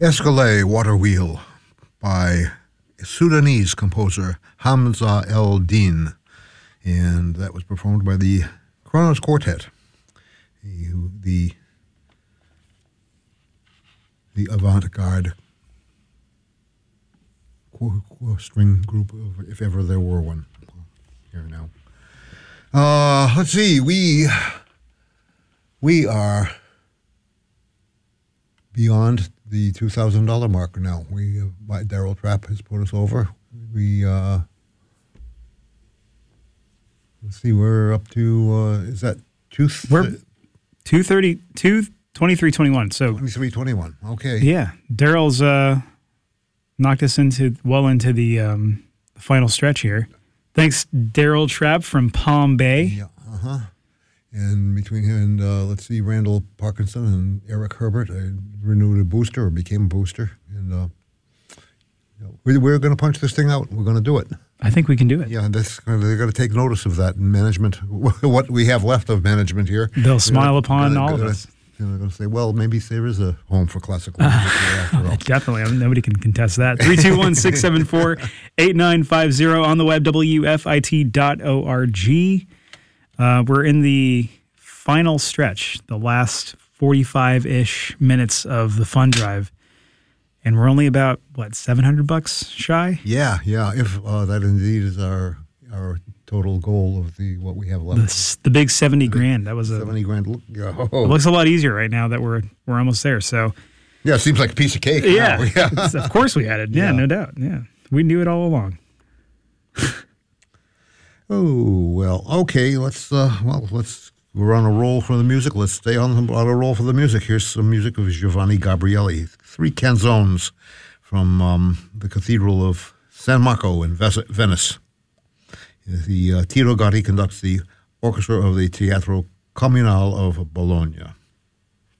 Escalade Water Wheel by Sudanese composer Hamza El Din, and that was performed by the Kronos Quartet, the avant-garde string group, if ever there were one. Here now. Let's see. We are beyond the $2,000 mark now. Daryl Trapp has put us over. Let's see, we're up to, is that we're 23:21. So 23:21. Okay. Yeah, Daryl's knocked us into the final stretch here. Thanks, Daryl Trapp from Palm Bay. Yeah. And between him and let's see, Randall Parkinson and Eric Herbert, renewed a booster or became a booster, and we're going to punch this thing out. We're going to do it. I think we can do it. Yeah, they're going to take notice of that in management. What we have left of management here, they'll smile upon all of us. They're going to say, "Well, maybe there is a home for classical music here after all." Definitely, nobody can contest that. 321-674-8950 on the web, wfit.org. We're in the final stretch, the last 45-ish minutes of the fund drive, and we're only about, $700 shy? Yeah. If that indeed is our total goal of what we have left. The big 70 grand. That was $70,000. It looks a lot easier right now that we're almost there. So yeah, it seems like a piece of cake. Yeah, of course we had it. Yeah, no doubt. Yeah, we knew it all along. Oh, well, okay, we're on a roll for the music. Let's stay on a roll for the music. Here's some music of Giovanni Gabrieli, 3 canzones from the Cathedral of San Marco in Venice. The Tito Gotti conducts the orchestra of the Teatro Comunale of Bologna.